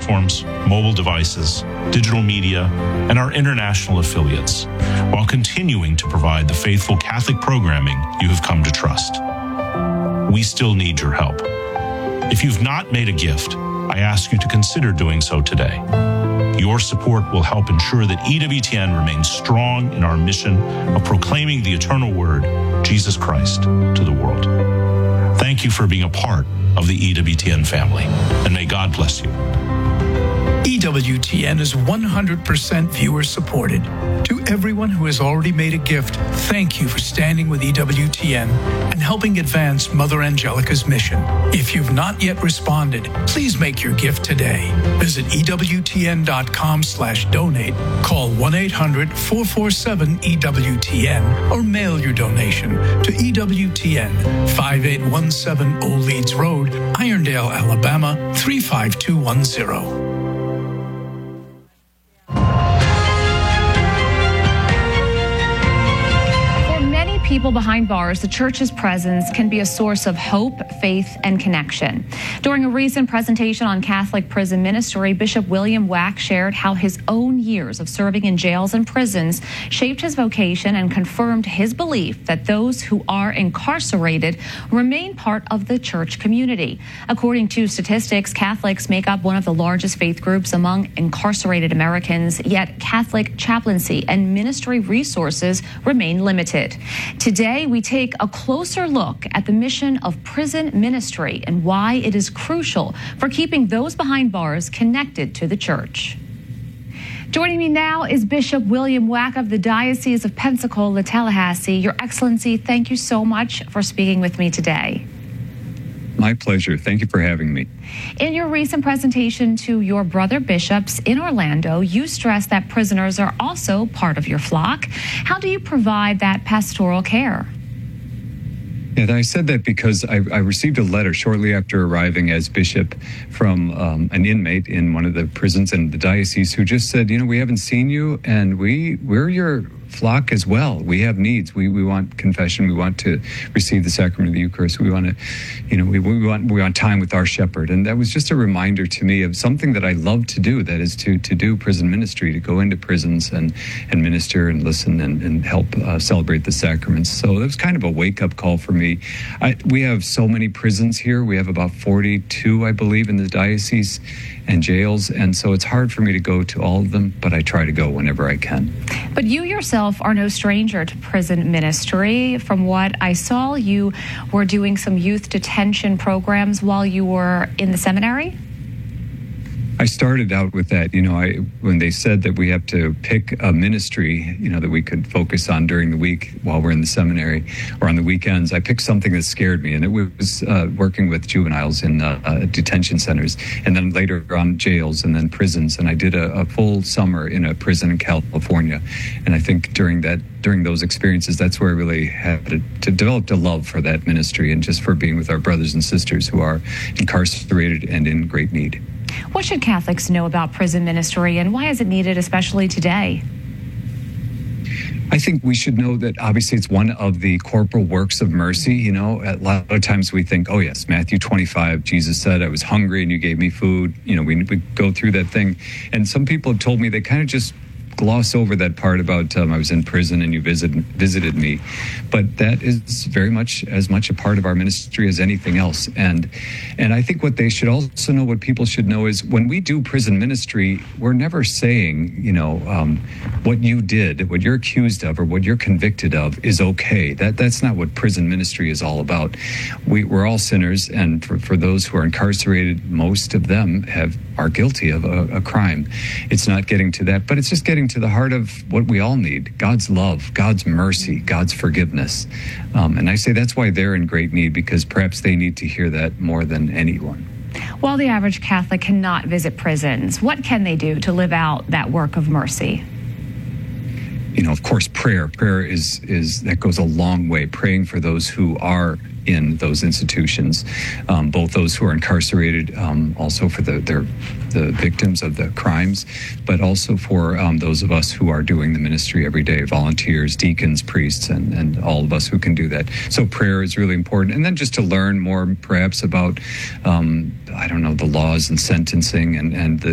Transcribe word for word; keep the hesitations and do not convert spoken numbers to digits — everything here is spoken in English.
platforms, mobile devices, digital media, and our international affiliates, while continuing to provide the faithful Catholic programming you have come to trust. We still need your help. If you've not made a gift, I ask you to consider doing so today. Your support will help ensure that E W T N remains strong in our mission of proclaiming the eternal word, Jesus Christ, to the world. Thank you for being a part of the E W T N family, and may God bless you. E W T N is one hundred percent viewer supported. To everyone who has already made a gift, thank you for standing with E W T N and helping advance Mother Angelica's mission. If you've not yet responded, please make your gift today. Visit EWTN.com slash donate, call one eight hundred four four seven E W T N, or mail your donation to E W T N, five eight one seven Old Leeds Road, Irondale, Alabama, three five two one zero. People behind bars, the church's presence can be a source of hope, faith, and connection. During a recent presentation on Catholic prison ministry, Bishop William Wack shared how his own years of serving in jails and prisons shaped his vocation and confirmed his belief that those who are incarcerated remain part of the church community. According to statistics, Catholics make up one of the largest faith groups among incarcerated Americans, yet Catholic chaplaincy and ministry resources remain limited. Today, we take a closer look at the mission of prison ministry and why it is crucial for keeping those behind bars connected to the church. Joining me now is Bishop William Wack of the Diocese of Pensacola, Tallahassee. Your Excellency, thank you so much for speaking with me today. My pleasure. Thank you for having me. In your recent presentation to your brother bishops in Orlando, you stressed that prisoners are also part of your flock. How do you provide that pastoral care? Yeah, I said that because I, I received a letter shortly after arriving as bishop from um, an inmate in one of the prisons in the diocese who just said, you know, we haven't seen you, and we, we're your flock as well. We have needs. We we want confession. We want to receive the sacrament of the Eucharist. We want to, you know, we, we want we want time with our shepherd. And that was just a reminder to me of something that I love to do. That is to to do prison ministry, to go into prisons and and minister and listen and, and help uh, celebrate the sacraments. So that was kind of a wake up call for me. I, we have so many prisons here. We have about forty-two, I believe, in the diocese, and jails. And so it's hard for me to go to all of them, but I try to go whenever I can. But you yourself are no stranger to prison ministry. From what I saw, you were doing some youth detention programs while you were in the seminary? I started out with that, you know, I when they said that we have to pick a ministry, you know, that we could focus on during the week while we're in the seminary or on the weekends, I picked something that scared me, and it was uh, working with juveniles in uh, uh, detention centers, and then later on jails and then prisons. And I did a, a full summer in a prison in California, and I think during that during those experiences, that's where I really had to, to develop a love for that ministry and just for being with our brothers and sisters who are incarcerated and in great need. What should Catholics know about prison ministry, and why is it needed, especially today? I think we should know that obviously it's one of the corporal works of mercy. You know, a lot of times we think, oh yes, Matthew twenty-five, Jesus said, I was hungry and you gave me food. You know, we, we go through that thing. And some people have told me they kind of just gloss over that part about um, I was in prison and you visit, visited me. But that is very much as much a part of our ministry as anything else. And and I think what they should also know, what people should know, is when we do prison ministry, we're never saying, you know, um, what you did, what you're accused of or what you're convicted of is okay. That That's not what prison ministry is all about. We, we're all sinners, and for, for those who are incarcerated, most of them have are guilty of a, a crime. It's not getting to that, but it's just getting to the heart of what we all need: God's love, God's mercy, God's forgiveness. Um, and I say that's why they're in great need, because perhaps they need to hear that more than anyone. While the average Catholic cannot visit prisons, what can they do to live out that work of mercy? You know, of course, prayer. Prayer is is that goes a long way. Praying for those who are in those institutions, um, both those who are incarcerated, um, also for the their the victims of the crimes, but also for um, those of us who are doing the ministry every day, volunteers, deacons, priests, and, and all of us who can do that. So prayer is really important. And then just to learn more perhaps about, um, I don't know, the laws and sentencing and, and the